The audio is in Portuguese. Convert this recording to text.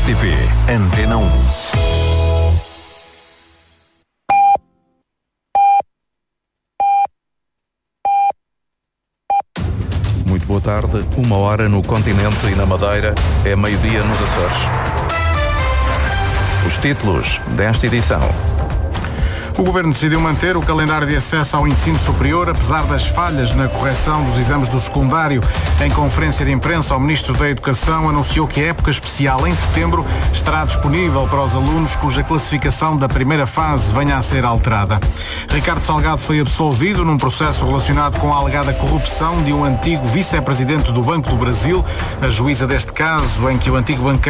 RTP Antena 1. Muito boa tarde, 1h no continente e na Madeira, é meio-dia nos Açores. Os títulos desta edição. O Governo decidiu manter o calendário de acesso ao ensino superior, apesar das falhas na correção dos exames do secundário. Em conferência de imprensa, o Ministro da Educação anunciou que a época especial em setembro estará disponível para os alunos cuja classificação da primeira fase venha a ser alterada. Ricardo Salgado foi absolvido num processo relacionado com a alegada corrupção de um antigo vice-presidente do Banco do Brasil. A juíza deste caso, em que o antigo banqueiro